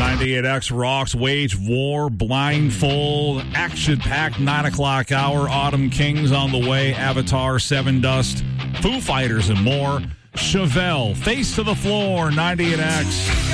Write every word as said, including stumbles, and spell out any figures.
ninety-eight X rocks, wage war, blindfold, action-packed nine o'clock hour, Autumn Kings on the way, Avatar, Seven Dust, Foo Fighters, and more. Chevelle, Face to the Floor, ninety-eight X.